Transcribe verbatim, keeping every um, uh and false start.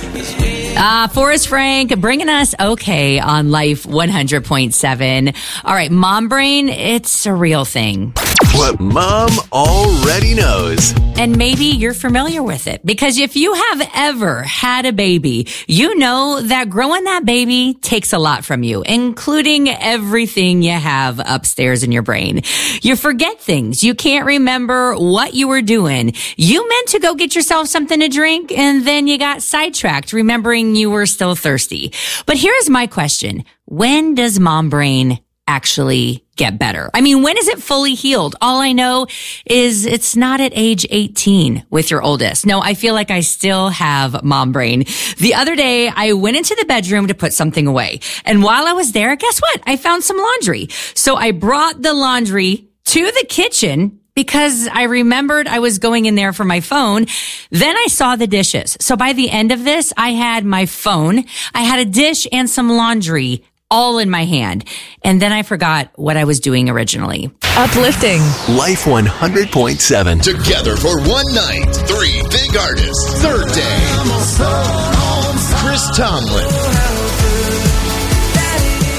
Uh, Forrest Frank bringing us okay on Life one hundred point seven. All right, mom brain, it's a real thing. What mom already knows. And maybe you're familiar with it because if you have ever had a baby, you know that growing that baby takes a lot from you, including everything you have upstairs in your brain. You forget things. You can't remember what you were doing. You meant to go get yourself something to drink and then you got sidetracked, remembering you were still thirsty. But here's my question. When does mom brain actually get better? I mean, when is it fully healed? All I know is it's not at age eighteen with your oldest. No, I feel like I still have mom brain. The other day, I went into the bedroom to put something away. And while I was there, guess what? I found some laundry. So I brought the laundry to the kitchen because I remembered I was going in there for my phone. Then I saw the dishes. So by the end of this, I had my phone, I had a dish and some laundry all in my hand. And then I forgot what I was doing originally. Uplifting. Life one hundred point seven. Together for one night. Three big artists. Third day. Chris Tomlin.